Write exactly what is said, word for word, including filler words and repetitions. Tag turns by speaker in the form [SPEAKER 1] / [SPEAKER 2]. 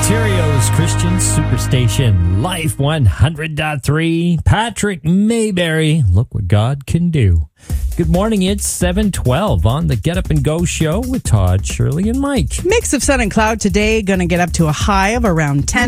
[SPEAKER 1] Ontario's Christian Superstation, Life one hundred point three. Patrick Mayberry, look what God can do. Good morning, it's seven twelve on the Get Up and Go show with Todd, Shirley, and Mike.
[SPEAKER 2] Mix of sun and cloud today, going to get up to a high of around ten.